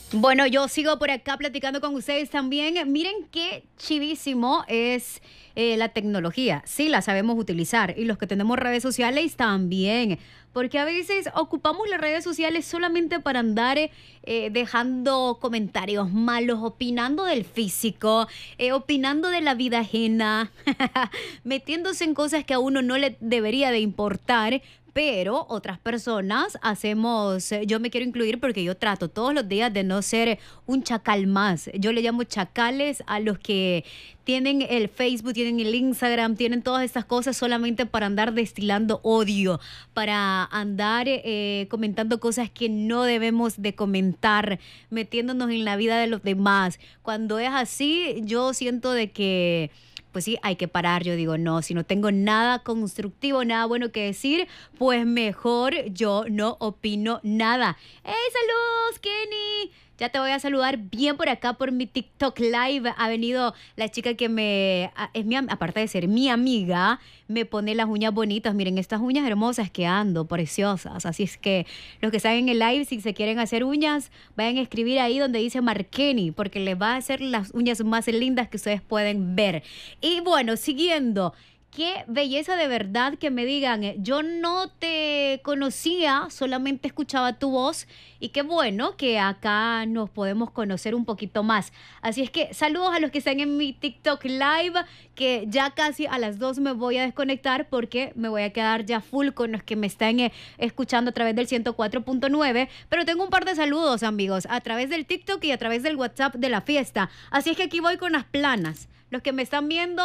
Bueno, yo sigo por acá platicando con ustedes también. Miren qué chivísimo es la tecnología. Sí, la sabemos utilizar y los que tenemos redes sociales también. Porque a veces ocupamos las redes sociales solamente para andar dejando comentarios malos, opinando del físico, opinando de la vida ajena, metiéndose en cosas que a uno no le debería de importar. Pero otras personas hacemos, yo me quiero incluir porque yo trato todos los días de no ser un chacal más. Yo le llamo chacales a los que tienen el Facebook, tienen el Instagram, tienen todas estas cosas solamente para andar destilando odio, para andar comentando cosas que no debemos de comentar, metiéndonos en la vida de los demás. Cuando es así, yo siento de que pues sí, hay que parar. Yo digo, no, si no tengo nada constructivo, nada bueno que decir, pues mejor yo no opino nada. ¡Hey, saludos, Kenny! Ya te voy a saludar bien por acá por mi TikTok Live. Ha venido la chica que aparte de ser mi amiga, me pone las uñas bonitas. Miren, estas uñas hermosas que ando, preciosas. Así es que los que están en el live, si se quieren hacer uñas, vayan a escribir ahí donde dice Markeni, porque les va a hacer las uñas más lindas que ustedes pueden ver. Y bueno, siguiendo. Qué belleza de verdad que me digan, yo no te conocía, solamente escuchaba tu voz y qué bueno que acá nos podemos conocer un poquito más. Así es que saludos a los que están en mi TikTok Live, que ya casi a las 2 me voy a desconectar porque me voy a quedar ya full con los que me están escuchando a través del 104.9, pero tengo un par de saludos, amigos, a través del TikTok y a través del WhatsApp de la fiesta. Así es que aquí voy con las planas. Los que me están viendo,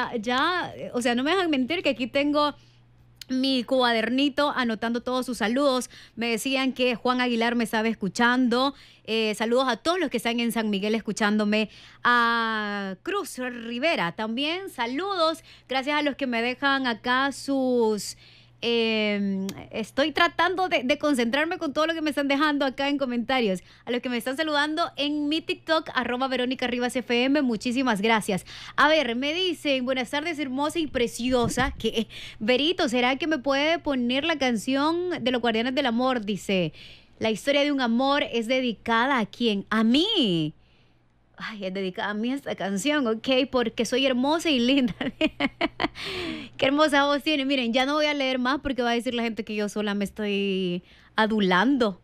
o sea, no me dejan mentir que aquí tengo mi cuadernito anotando todos sus saludos. Me decían que Juan Aguilar me estaba escuchando. Saludos a todos los que están en San Miguel escuchándome. A Cruz Rivera también, saludos. Gracias a los que me dejan acá sus... estoy tratando de concentrarme con todo lo que me están dejando acá en comentarios. A los que me están saludando en mi TikTok, @VerónicaRivasFM, muchísimas gracias. A ver, me dicen, buenas tardes, hermosa y preciosa. Que Verito, ¿será que me puede poner la canción de los Guardianes del Amor? Dice, la historia de un amor es dedicada ¿a quién? A mí. Ay, es dedicada a mí esta canción, ok, porque soy hermosa y linda. Qué hermosa voz tiene. Miren, ya no voy a leer más porque va a decir la gente que yo sola me estoy adulando.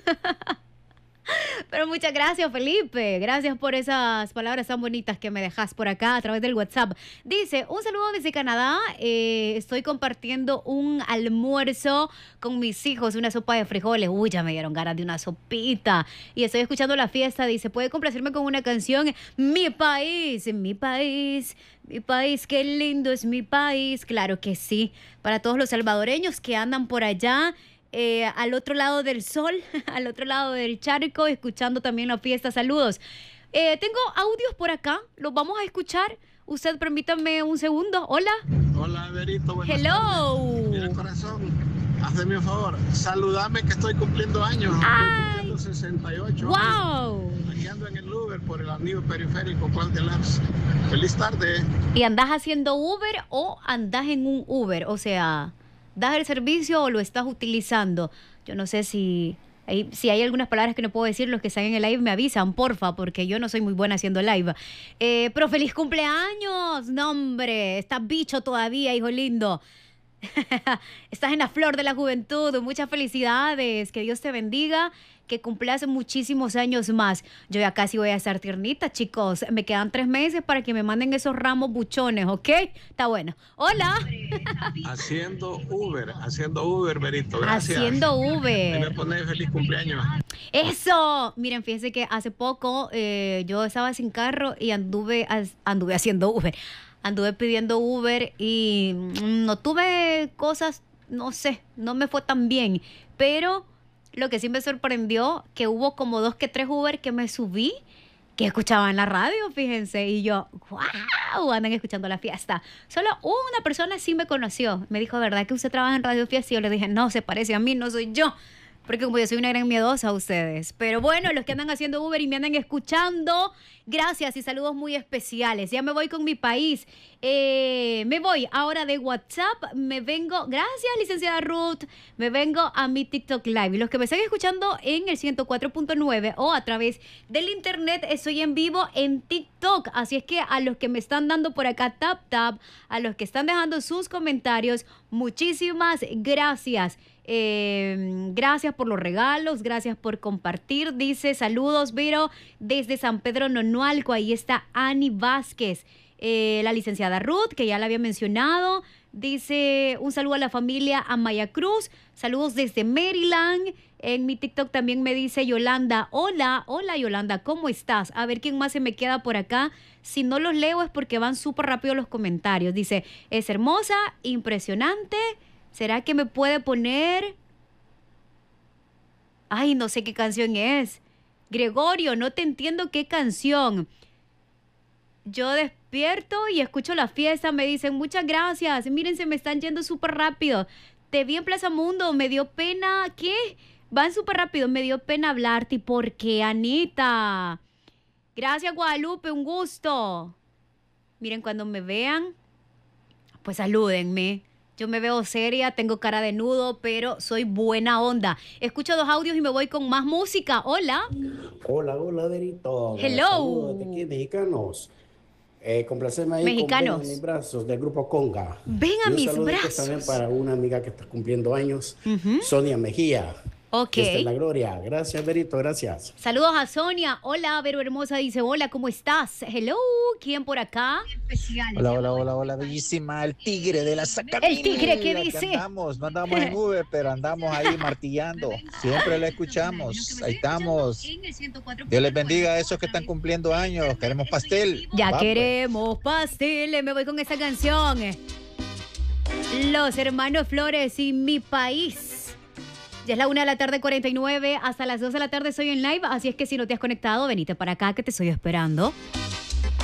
Pero muchas gracias, Felipe. Gracias por esas palabras tan bonitas que me dejas por acá a través del WhatsApp. Dice, un saludo desde Canadá. Estoy compartiendo un almuerzo con mis hijos, una sopa de frijoles. Uy, ya me dieron ganas de una sopita. Y estoy escuchando la fiesta. Dice, ¿puede complacerme con una canción? Mi país, mi país. Mi país, qué lindo es mi país. Claro que sí. Para todos los salvadoreños que andan por allá, al otro lado del sol, al otro lado del charco, escuchando también la fiesta. Saludos. Tengo audios por acá, los vamos a escuchar. Usted permítame un segundo. Hola. Hola, Verito, buenas Hello. tardes. Mira, corazón, hazme un favor, saludame que estoy cumpliendo años. Ay. Estoy cumpliendo 68 Wow. años. Aquí ando en el Uber por el amigo periférico, ¿cuál de las? Feliz tarde. ¿Y andás haciendo Uber o andás en un Uber? O sea, ¿das el servicio o lo estás utilizando? Yo no sé si hay algunas palabras que no puedo decir. Los que están en el live me avisan, porfa, porque yo no soy muy buena haciendo live. Pero feliz cumpleaños. No, hombre, estás bicho todavía, hijo lindo. Estás en la flor de la juventud. Muchas felicidades. Que Dios te bendiga. Que cumplas muchísimos años más. Yo ya casi voy a estar tiernita, chicos. Me quedan 3 meses para que me manden esos ramos buchones, ¿ok? Está bueno. Hola. Haciendo Uber, Verito, gracias. Haciendo Y me Uber. pone feliz cumpleaños. Eso. Miren, fíjense que hace poco yo estaba sin carro y anduve haciendo Uber. Anduve pidiendo Uber y no tuve cosas, no sé, no me fue tan bien. Pero lo que sí me sorprendió, que hubo como 2 que 3 Uber que me subí, que escuchaban la radio, fíjense. Y yo, wow, andan escuchando la fiesta. Solo una persona sí me conoció. Me dijo, ¿verdad que usted trabaja en Radio Fiesta? Y yo le dije, no, se parece a mí, no soy yo. Porque como yo soy una gran miedosa a ustedes. Pero bueno, los que andan haciendo Uber y me andan escuchando, gracias y saludos muy especiales. Ya me voy con mi país. Me voy ahora de WhatsApp. Me vengo, gracias licenciada Ruth, me vengo a mi TikTok Live. Y los que me están escuchando en el 104.9 o a través del internet, estoy en vivo en TikTok. Así es que a los que me están dando por acá tap, a los que están dejando sus comentarios, muchísimas gracias. Gracias por los regalos, gracias por compartir. Dice, saludos, Vero, desde San Pedro Nonualco. Ahí está Ani Vázquez. La licenciada Ruth, que ya la había mencionado. Dice, un saludo a la familia Amaya Cruz. Saludos desde Maryland. En mi TikTok también me dice Yolanda. Hola Yolanda, ¿cómo estás? A ver quién más se me queda por acá. Si no los leo es porque van súper rápido los comentarios. Dice, es hermosa, impresionante. ¿Será que me puede poner? Ay, no sé qué canción es. Gregorio, no te entiendo qué canción. Yo despierto y escucho la fiesta. Me dicen, muchas gracias. Miren, se me están yendo súper rápido. Te vi en Plaza Mundo. Me dio pena. ¿Qué? Van súper rápido. Me dio pena hablarte. ¿Y por qué, Anita? Gracias, Guadalupe. Un gusto. Miren, cuando me vean, pues salúdenme. Yo me veo seria, tengo cara de nudo, pero soy buena onda. Escucho 2 audios y me voy con más música. Hola. Hola, Verito. Hello. Saludos de aquí, mexicanos. Complacerme ahí Mexicanos. con Ven a mis brazos del grupo Conga. Ven a mis Un brazos. también para una amiga que está cumpliendo años, Sonia Mejía. Ok. Esta es la gloria. Gracias, Verito, gracias. Saludos a Sonia. Hola, Vero Hermosa dice, hola, ¿cómo estás? Hello, ¿quién por acá? Hola, bellísima, el tigre de la Sacamina. El tigre, ¿qué dice? No andamos en Uber, pero andamos ahí martillando. Siempre la escuchamos, ahí estamos. Dios les bendiga a esos que están cumpliendo años. Queremos pastel. Ya Va, queremos pasteles. Me voy con esa canción. Los Hermanos Flores y Mi País. Ya es la 1:49 hasta las 2 de la tarde estoy en live, así es que si no te has conectado, venite para acá que te estoy esperando.